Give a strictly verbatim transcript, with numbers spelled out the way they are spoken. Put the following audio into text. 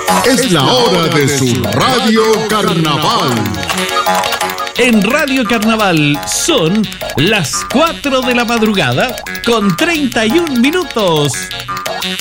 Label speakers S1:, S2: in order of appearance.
S1: Es la hora de su Radio Carnaval.
S2: En Radio Carnaval son las cuatro de la madrugada con treinta y un minutos.